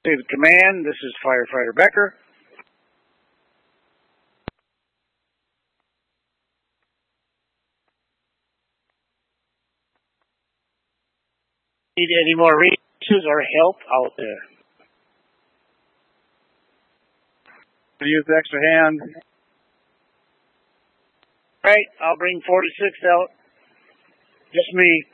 David Command, this is Firefighter Becker. Need any more resources or help out there? Use the extra hand. Right, I'll bring 46 out. Just me.